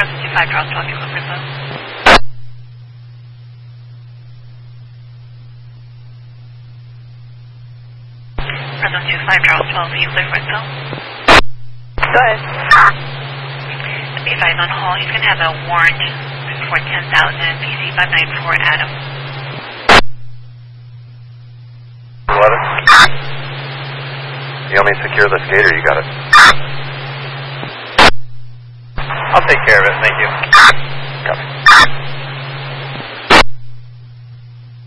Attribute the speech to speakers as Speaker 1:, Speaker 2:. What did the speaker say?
Speaker 1: Present 25 Charles 12, you look for phone. Present 25 Charles 12, you clear for phone.
Speaker 2: Go ahead.
Speaker 1: Be advised on hold. He's going to have a warrant for 10,000 PC 594 Adam.
Speaker 3: 11. You want me to secure the skater? You got it. I'll take care of it. Thank you. Copy.